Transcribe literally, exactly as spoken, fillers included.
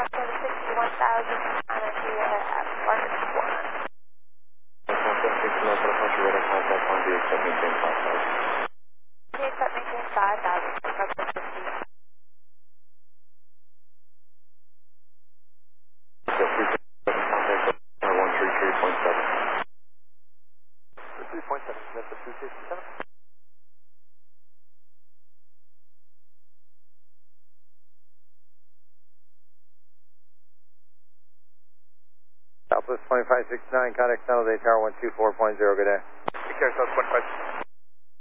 Southwest sixty-one thousand, and I see you at one one. Southwest sixty-one for the country, radar contact on the accept maintain five thousand. The accept maintain five thousand, Southwest sixty-one. one three three point seven. three point seven, that's the two sixty-seven. Southwest twenty-five sixty-nine, contact San Jose Tower one two four point zero, good day. Take care, South twenty-five.